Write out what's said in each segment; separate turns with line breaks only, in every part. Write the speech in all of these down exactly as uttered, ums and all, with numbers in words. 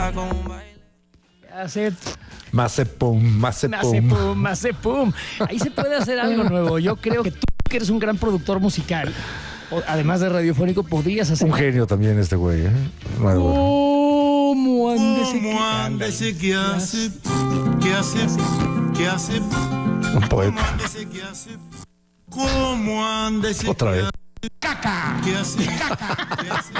guerra con un baile.
Hacer
Mazepum, mazepum.
Mazepum, mazepum. Ahí se puede hacer algo nuevo. Yo creo que tú, que eres un gran productor musical, o- además de radiofónico, podrías hacer
Un genio también este güey, ¿eh? No hay duda.
¿Cómo ándese que-
¿Cómo ándese que hace? ¿Qué hace? ¿Qué hace?
Un poeta.
Ándese que hace. ¿Cómo ándese?
Otra vez.
¡Caca!
¿Qué hace? ¿Qué hace?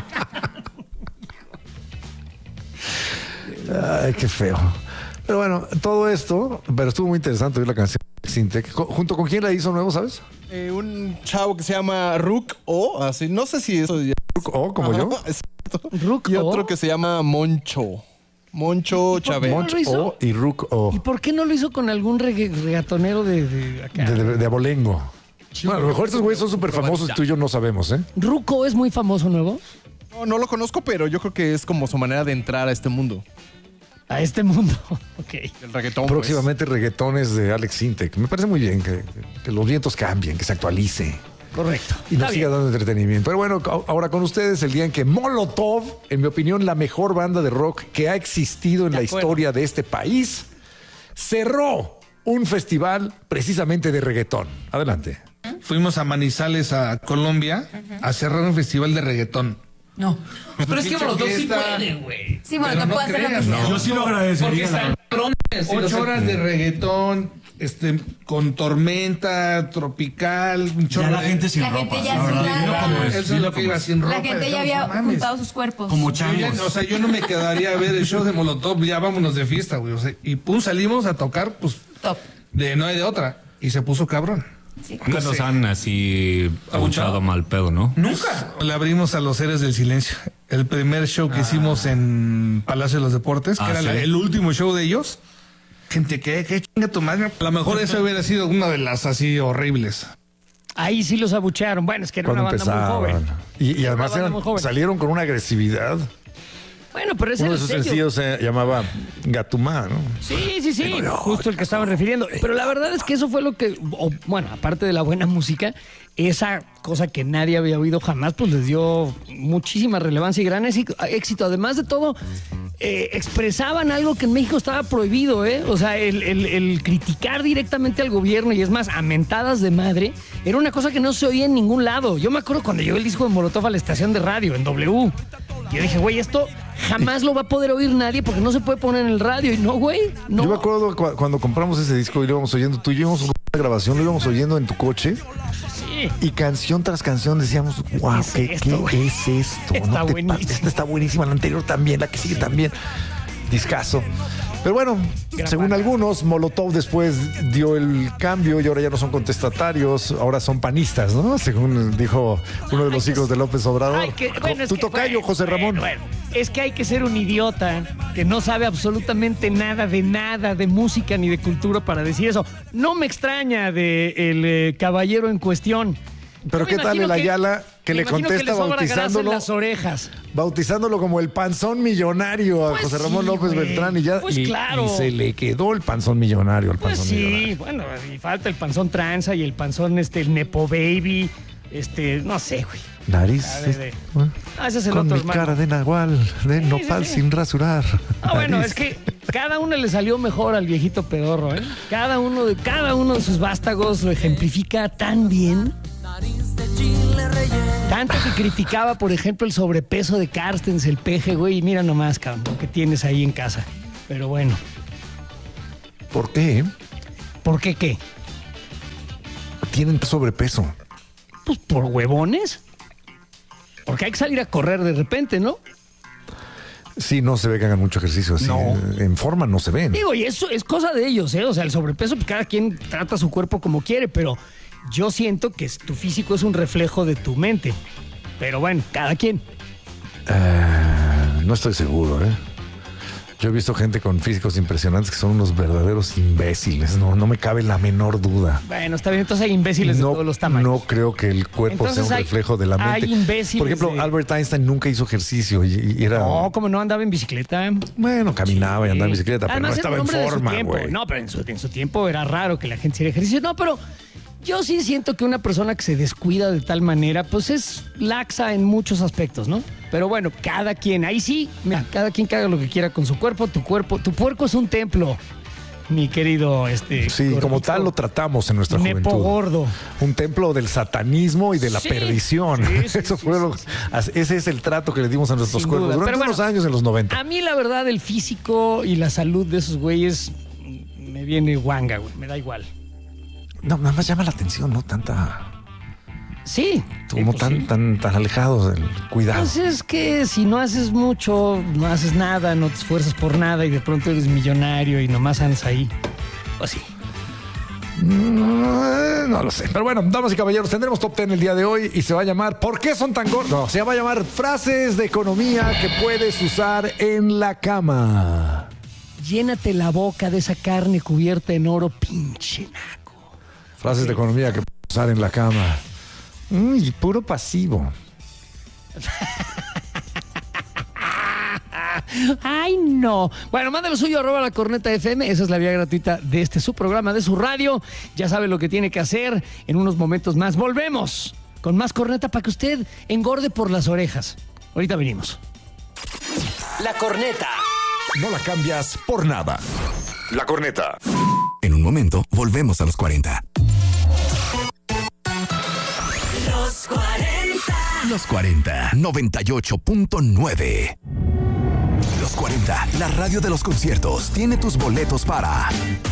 Ay, qué feo. Pero bueno, todo esto, pero estuvo muy interesante oír la canción de Sintec. Co- ¿Junto con quién la hizo nuevo, sabes?
Eh, un chavo que se llama Rook O, así, no sé si eso ya.
O como yo.
Ajá, exacto.
Rook
Y
O.
otro que se llama Moncho. Moncho Chávez.
Moncho.
Monch
lo hizo?
O y Rook O.
¿Y por qué no lo hizo con algún regga- regatonero de, de acá?
De, de- de abolengo. Bueno, a lo mejor estos güeyes son súper famosos y tú y yo no sabemos, ¿eh?
¿Ruco es muy famoso nuevo?
No, no lo conozco, pero yo creo que es como su manera de entrar a este mundo.
A este mundo. Ok.
El reggaetón. pues.
Próximamente reggaetones de Alex Sintec. Me parece muy bien que, que los vientos cambien, que se actualice
Correcto.
y nos
Está
siga
bien.
dando entretenimiento. Pero bueno, a- ahora con ustedes el día en que Molotov, en mi opinión, la mejor banda de rock que ha existido en
De
la
acuerdo.
historia de este país, cerró un festival precisamente de reggaetón. Adelante.
Fuimos a Manizales, a Colombia, a cerrar un festival de reggaetón.
No.
Pero es que Molotov sí puede,
güey.
Sí, bueno, no puede hacer lo que sea.
Yo sí lo agradecería.
Porque
la
están cabrones. Ocho horas de reggaetón, este, con tormenta tropical, un
Ya
chorro
la
de-
gente sin
La
ropa.
gente ya
la verdad,
sin
dilo
nada.
como es,
Eso es
dilo
lo que
como
iba
es.
sin ropa.
La gente ya
no
había
mames.
juntado sus cuerpos.
Como
Yo ya-
changos.
o sea, yo no me quedaría a ver el show de Molotov, ya vámonos de fiesta, güey. O sea, y pum, salimos a tocar, pues,
Top.
de no hay de otra. Y se puso cabrón.
Nunca nos han así abuchado mal pedo, ¿no?
Nunca. Le abrimos a los Seres del Silencio. El primer show que hicimos en Palacio de los Deportes, que
Ah,
era
¿sí?
la- el último show de ellos. Gente, ¿qué? ¿Qué chinga tu madre? A lo mejor eso hubiera sido una de las así horribles.
Ahí sí los abuchearon. Bueno, es que era
Cuando
una banda muy joven.
empezaban. Y, y
Era
además
una banda
eran-
muy joven.
salieron con una agresividad.
Bueno, pero ese
Uno
era
de
el
sus
sello.
sencillos se llamaba Gatumá, ¿no?
Sí, sí, sí, justo el que estaban refiriendo. Pero la verdad es que eso fue lo que, o, bueno, aparte de la buena música, esa cosa que nadie había oído jamás, pues les dio muchísima relevancia y gran éxito. éxito. Además de todo, eh, expresaban algo que en México estaba prohibido, ¿eh? O sea, el, el- el criticar directamente al gobierno y es más, a mentadas de madre, era una cosa que no se oía en ningún lado. Yo me acuerdo cuando llegó el disco de Molotov a la estación de radio, en W. Yo dije, güey, esto jamás lo va a poder oír nadie porque no se puede poner en el radio. Y no, güey, no.
Yo me acuerdo cu- cuando compramos ese disco y lo íbamos oyendo, tú y yo íbamos a una grabación, lo íbamos oyendo en tu coche
Sí.
y canción tras canción decíamos, wow,
¿Qué es
¿qué,
esto,
qué
güey?
es esto?
Está
te
buenísimo.
pases, esta está buenísima, la anterior también, la que sigue también. Discazo. Pero bueno,
Gran
según
banda.
algunos, Molotov después dio el cambio y ahora ya no son contestatarios, ahora son panistas, ¿no? Según dijo uno de los
Ay,
hijos de López Obrador.
Ay, que- bueno, es
tu
que-
tocayo,
bueno,
José Ramón.
bueno, bueno. Es que hay que ser un idiota que no sabe absolutamente nada de nada de música ni de cultura para decir eso. No me extraña de el eh, caballero en cuestión.
Pero
Yo me
¿qué tal
imagino
el
que-
Ayala que
me
le
imagino
contesta
que le sobra grasa en
bautizándolo?
las orejas.
Bautizándolo como el panzón millonario a
Pues
José Ramón
sí,
López
güey.
Beltrán y ya
Pues
y,
claro.
y se le quedó el panzón millonario al
Pues
panzón
sí,
millonario.
bueno, y falta el panzón tranza y el panzón este el Nepo Baby, este, no sé, güey.
Nariz
A ver, de-
¿eh?
Ah, ese es el
con
otro
mi
hermano.
cara de nahual, de
Sí,
nopal
sí, sí.
sin rasurar.
Ah, bueno,
Nariz.
es que cada uno le salió mejor al viejito pedorro, ¿eh? Cada uno de, cada uno de sus vástagos lo ejemplifica tan bien. Tanto que criticaba, por ejemplo, el sobrepeso de Carstens, el peje, güey, y mira nomás, cabrón, lo que tienes ahí en casa. Pero bueno,
¿Por qué?
¿por qué qué?
Tienen sobrepeso.
Pues por huevones. Porque hay que salir a correr de repente, ¿no?
Sí, no se ve que hagan mucho ejercicio así.
No.
eh, En forma no se ven.
Digo, y eso es cosa de ellos, ¿eh? O sea, el sobrepeso, pues cada quien trata su cuerpo como quiere, pero yo siento que tu físico es un reflejo de tu mente. Pero bueno, cada quien.
Ah, no estoy seguro, ¿eh? Yo he visto gente con físicos impresionantes que son unos verdaderos imbéciles. No, no me cabe la menor duda.
Bueno, está bien, entonces hay imbéciles de
No,
todos los tamaños.
no creo que el cuerpo
Entonces
sea un
hay-
reflejo de la mente.
hay imbéciles
Por ejemplo,
de-
Albert Einstein nunca hizo ejercicio y, y era...
No, como no andaba en bicicleta.
Bueno, caminaba y andaba en bicicleta, pero no
Además, era
estaba
un
en
hombre de su
forma,
tiempo.
güey.
No, pero en su, en su tiempo era raro que la gente hiciera ejercicio. No, pero Yo sí siento que una persona que se descuida de tal manera, pues es laxa en muchos aspectos, ¿no? Pero bueno, cada quien, ahí sí, mira, cada quien que haga lo que quiera con su cuerpo, tu cuerpo, tu puerco es un templo, mi querido, este.
Sí,
gordito.
como tal lo tratamos en nuestra
Nepo
juventud.
gordo.
Un templo del satanismo y de la
Sí,
perdición.
sí, sí,
Eso
sí,
fue
sí,
lo,
sí.
Ese es el trato que le dimos a nuestros
Sin
cuerpos
duda.
durante
Pero bueno,
unos años en los noventa.
A mí, la verdad, el físico y la salud de esos güeyes me viene guanga, güey. Me da igual.
No, nada más llama la atención, ¿no? Tanta.
Sí.
Como
sí, pues
tan,
sí.
tan, tan alejados del cuidado.
Pues es que si no haces mucho, no haces nada, no te esfuerzas por nada y de pronto eres millonario y nomás andas ahí. Pues sí.
No, no lo sé. Pero bueno, damas y caballeros, tendremos top diez el día de hoy y se va a llamar ¿Por qué son tan gordos? No, se va a llamar frases de economía que puedes usar en la cama.
Llénate la boca de esa carne cubierta en oro, pinche naco.
Frases de economía que puedes usar en la cama. Uy, puro pasivo.
Ay, no. Bueno, mándalo suyo, arroba la corneta F M. Esa es la vía gratuita de este su programa, de su radio. Ya sabe lo que tiene que hacer. En unos momentos más volvemos con más corneta para que usted engorde por las orejas. Ahorita venimos.
La corneta.
No la cambias por nada.
La corneta.
En un momento, volvemos a los cuarenta.
Los cuarenta.
Los cuarenta, noventa y ocho punto nueve. Los cuarenta, la radio de los conciertos, tiene tus boletos para